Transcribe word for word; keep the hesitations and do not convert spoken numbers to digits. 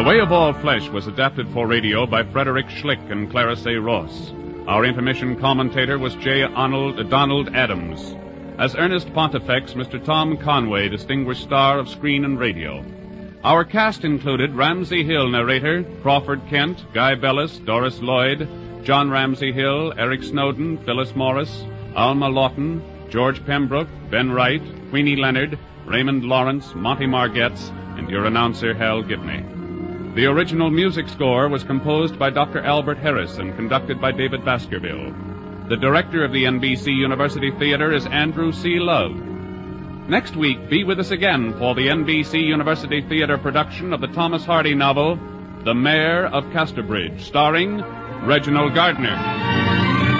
The Way of All Flesh was adapted for radio by Frederick Schlick and Clarisse Ross. Our intermission commentator was J. Arnold, Donald Adams. As Ernest Pontifex, Mister Tom Conway, distinguished star of screen and radio. Our cast included Ramsey Hill, narrator, Crawford Kent, Guy Bellis, Doris Lloyd, John Ramsey Hill, Eric Snowden, Phyllis Morris, Alma Lawton, George Pembroke, Ben Wright, Queenie Leonard, Raymond Lawrence, Monty Margetts, and your announcer, Hal Gibney. The original music score was composed by Doctor Albert Harris and conducted by David Baskerville. The director of the N B C University Theater is Andrew C. Love. Next week, be with us again for the N B C University Theater production of the Thomas Hardy novel, The Mayor of Casterbridge, starring Reginald Gardner.